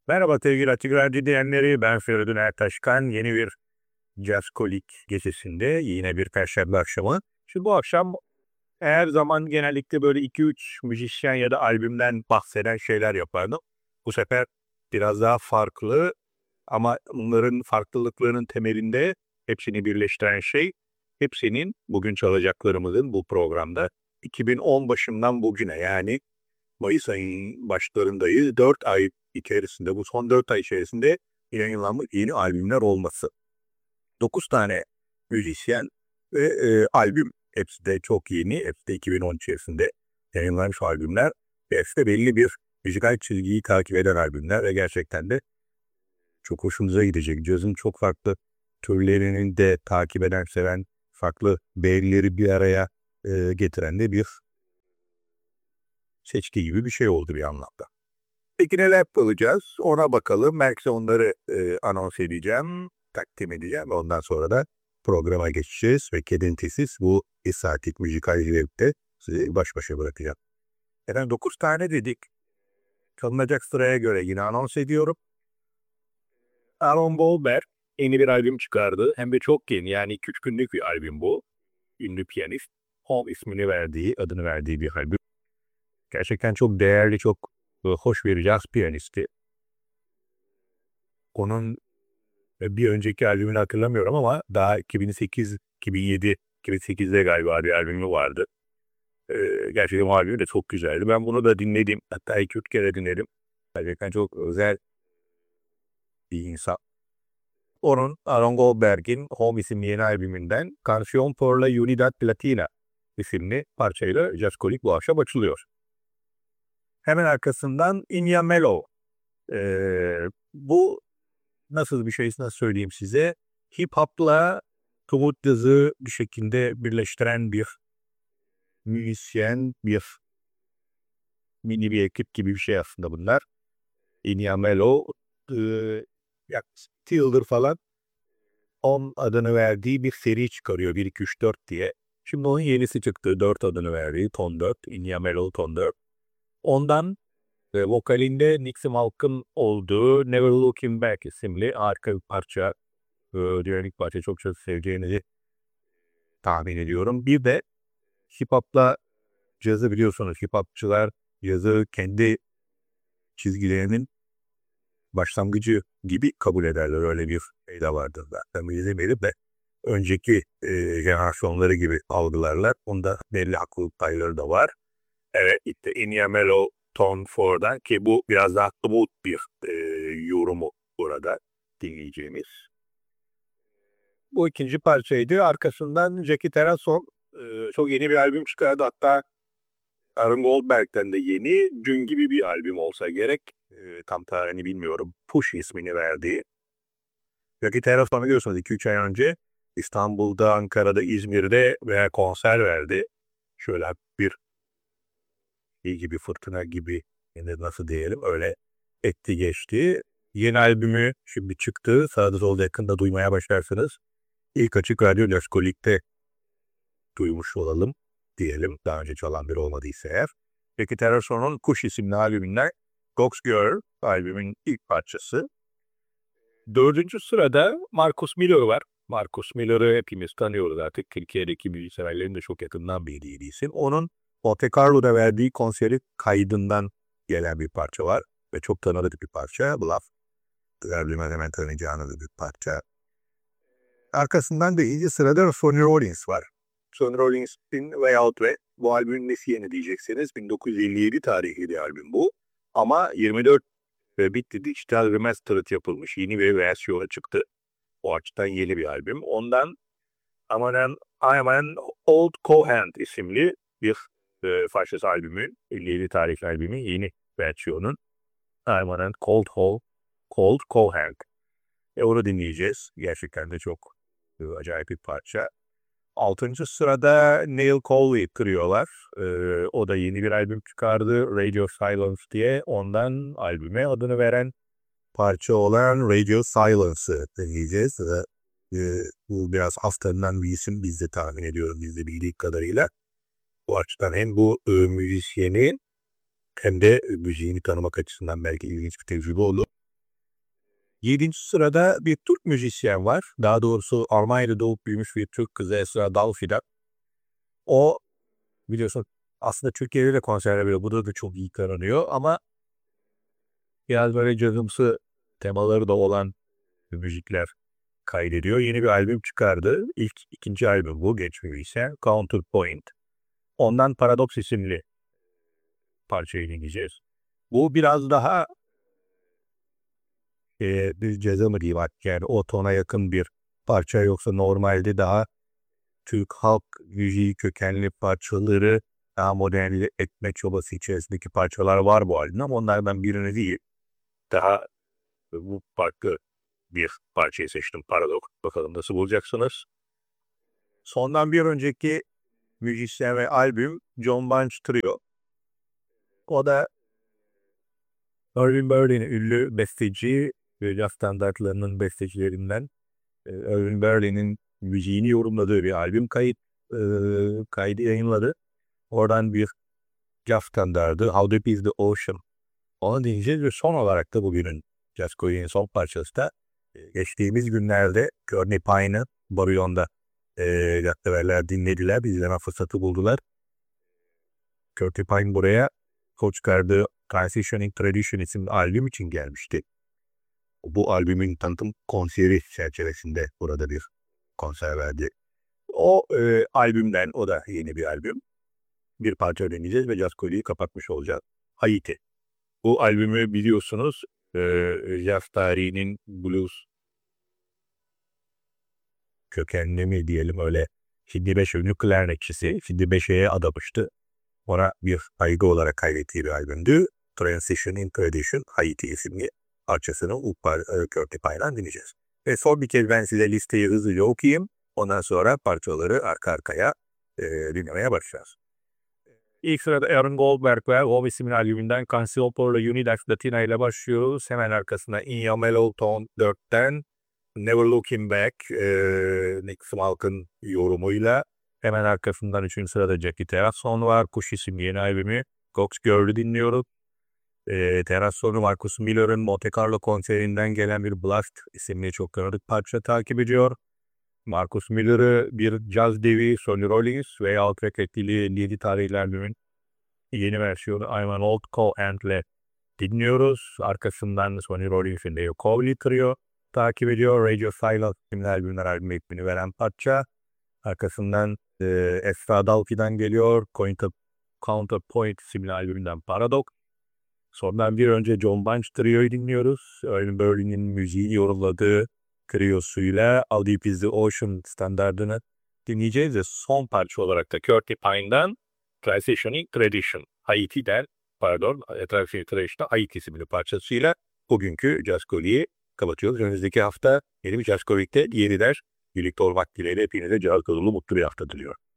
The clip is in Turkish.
Merhaba sevgili Açık Radyo dinleyenleri, ben Feridun Ertaşkan. Yeni bir Jazzkolik gecesinde yine bir Perşembe akşamı. Şimdi bu akşam her zaman genellikle böyle 2-3 müzisyen ya da albümden bahseden şeyler yapardım. Bu sefer biraz daha farklı ama bunların farklılıklarının temelinde hepsini birleştiren şey, hepsinin bugün çalacaklarımızın bu programda 2010 başından bugüne, yani Mayıs ayının başlarındayız. 4 ay içerisinde, bu son 4 ay içerisinde yayınlanmış yeni albümler olması. 9 tane müzisyen ve albüm. Hepsi de çok yeni. Hepsi de 2010 içerisinde yayınlanmış albümler. Hepsi de belli bir müzikal çizgiyi takip eden albümler ve gerçekten de çok hoşunuza gidecek. Cazın çok farklı türlerinin de takip eden, seven, farklı beğenileri bir araya getiren de bir seçki gibi bir şey oldu bir anlamda. Peki neler yapacağız? Ona bakalım. Belki onları anons edeceğim, takdim edeceğim. Ondan sonra da programa geçeceğiz ve kedintisiz bu bir saatlik müzikal zevkte sizi baş başa bırakacağım. Yani 9 tane dedik. Çalınacak sıraya göre yine anons ediyorum. Aaron Goldberg yeni bir albüm çıkardı. Hem de çok yeni, yani 2-3 günlük bir albüm bu. Ünlü piyanist. Home adını verdiği bir albüm. Gerçekten çok değerli, çok hoş bir caz piyanisti. Onun bir önceki albümünü hatırlamıyorum ama daha 2008, 2007, 2008'de galiba bir albümü vardı. Gerçekten o albüm de çok güzeldi. Ben bunu da dinledim. Hatta 2-3 kere dinledim. Gerçekten çok özel bir insan. Onun, Aaron Goldberg'in Home isimli yeni albümünden Canción por la Unidad Latina isimli parçayla Jazzkolik bu akşam açılıyor. Hemen arkasından Inya Mello. Bu nasıl bir şey, nasıl söyleyeyim size? Hip hop'la smooth jazz'ı bir şekilde birleştiren bir müzisyen, bir mini bir ekip gibi bir şey aslında bunlar. Inya Mello yaklaşık 2 yıldır falan On adını verdiği bir seri çıkarıyor. 1, 2, 3, 4 diye. Şimdi onun yenisi çıktı. 4 adını verdiği Ton 4. Inya Mello Ton 4. Ondan vokalinde Nixie Malk'ın olduğu Never Looking Back isimli harika bir parça. Dinamik parça, çok çok seveceğinizi tahmin ediyorum. Bir de hip hop'la cazı biliyorsunuz. Hip hopçılar cazı kendi çizgilerinin başlangıcı gibi kabul ederler. Öyle bir şey de vardır zaten. Bizim de önceki jenerasyonları gibi algılarlar. Onda belli haklılık payları da var. Evet, işte Inya Mello Ton 4'dan, ki bu biraz daha smooth bir yorumu burada dinleyeceğimiz. Bu ikinci parçaydı. Arkasından Jackie Terrason çok yeni bir albüm çıkardı. Hatta Aaron Goldberg'den de yeni, dün gibi bir albüm olsa gerek. Tam tarihini bilmiyorum. Push ismini verdiği. Jackie Terrason'u biliyorsunuz 2-3 ay önce İstanbul'da, Ankara'da, İzmir'de veya konser verdi. Şöyle bir iyi gibi, fırtına gibi, yani nasıl diyelim, öyle etti geçti. Yeni albümü şimdi çıktı. Sağda solda yakında duymaya başlarsınız. İlk Açık Radyo Jazzkolik'te duymuş olalım diyelim. Daha önce çalan biri olmadıysa eğer. Jackie Terrason'un Kuş isimli albümünden Gox Girl albümün ilk parçası. 4. sırada Marcus Miller var. Marcus Miller'ı hepimiz tanıyoruz artık. Türkiye'deki müzisyenlerin de çok yakından bildiği bir isim. Onun Monte Carlo'da verdiği konseri kaydından gelen bir parça var. Ve çok tanıdık bir parça. Bluff. Albüme hemen tanıyacağınız bir parça. Arkasından da ikinci sırada Sonny Rollins var. Sonny Rollins'in Way Out West. Bu albümün nesi yeni diyeceksiniz. 1957 tarihli bir albüm bu. Ama 24 ve bitti dijital remastered yapılmış yeni bir versiyona çıktı. O açıdan yeni bir albüm. Ondan I'm an Old Cohand isimli bir parçası albümün, 57 tarihli albümün yeni versiyonun I'm an Cold Cohand. Onu dinleyeceğiz. Gerçekten de çok acayip bir parça. 6. sırada Neil Coley kırıyorlar. O da yeni bir albüm çıkardı. Radio Silence diye. Ondan albüme adını veren parça olan Radio Silence'ı dinleyeceğiz. Bu biraz haftanından bir isim, biz de tahmin ediyoruz, biz de bildiği kadarıyla. Bu açıdan hem bu müzisyenin hem de müziğini tanımak açısından belki ilginç bir tecrübe oldu. 7. sırada bir Türk müzisyen var. Daha doğrusu Almanya'da doğup büyümüş bir Türk kızı Esra Dalfi'den. O biliyorsun aslında Türkiye'de de konserler veriyor. Burada da çok iyi tanınıyor ama biraz böyle cazımsı temaları da olan müzikler kaydediyor. Yeni bir albüm çıkardı. İkinci albüm bu. Genç müzisyen. Counterpoint. Ondan Paradox isimli parçayı dinleyeceğiz. Bu biraz daha bir ceza mı diyeyim artık, yani o tona yakın bir parça, yoksa normalde daha Türk halk müziği kökenli parçaları daha modernize etme çabası içerisindeki parçalar var bu albümde ama onlardan birini değil. Daha bu farklı bir parçayı seçtim. Paradox. Bakalım nasıl bulacaksınız. Sondan bir önceki müzisyen ve albüm John Bunch Trio. O da Irving Berlin'in ünlü besteci ve caz standartlarının bestecilerinden. Irving Berlin'in müziğini yorumladığı bir albüm kaydı yayınladı. Oradan bir caz standardı How Deep Is The Ocean. Onu dinleyeceğiz ve son olarak da bugünün Jazz Kore'nin son parçası da geçtiğimiz günlerde Courtney Pine'ı Babilon'da caddeverler dinlediler. Bir izleme fırsatı buldular. Courtney Pine buraya çıkardığı Transitioning Tradition isimli albüm için gelmişti. Bu albümün tanıtım konseri çerçevesinde burada bir konser verdi. O albümden, o da yeni bir albüm. Bir parça öğreneceğiz ve Jazz Kore'yi kapatmış olacağız. Haiti. Bu albümü biliyorsunuz jazz tarihinin blues kökenli mi diyelim, öyle Sidney Bechet ünlü klarnetçisi Sidney Bechet'e adamıştı. Ona bir saygı olarak kaydettiği bir albümdü. Transition in Tradition Haiti isimli parçasını Courtney Pine'dan dinleyeceğiz. Ve son bir kez ben size listeyi hızlıca okuyayım. Ondan sonra parçaları arka arkaya dinlemeye başlayacağız. İlk sırada Aaron Goldberg ve Love isimli albümünden Canción por la Unidad Latina ile başlıyoruz. Hemen arkasında In Your Mellow Tone 4'ten Never Looking Back, Nick Smalk'ın yorumuyla. Hemen arkasından 3. sırada Jackie Terrasson var. Kuş isimli yeni albümü. Cox Girl'ü dinliyoruz. Terrasson'u Marcus Miller'ın Monte Carlo konserinden gelen bir Blast isimli çok tanıdık parça takip ediyor. Marcus Miller'ı bir caz devi Sonny Rollins ve alt reketli 7 tarihli albümün yeni versiyonu I'm an Old Co-Ant'le dinliyoruz. Arkasından Sonny Rollins'in Leo Cowley Trio takip ediyor. Radio Silence isimli albümler albüm ekibini veren parça. Arkasından Esra Dalfi'den geliyor. Counterpoint isimli albümünden Paradox. Sondan bir önce John Bunch Trio'yu dinliyoruz. Irving Berlin'in müziği yorumladığı triosuyla How Deep Is The Ocean standardını dinleyeceğiz ve son parça olarak da Courtney Pine'dan Transitioning Tradition, Transitioning Tradition Haiti isimli parçasıyla bugünkü Jazz Kore'yi kapatıyoruz. Önümüzdeki hafta yeni bir Jazz Kore'de yeniden birlikte olmak dileğiyle hepinize caz dolu mutlu bir hafta diliyorum.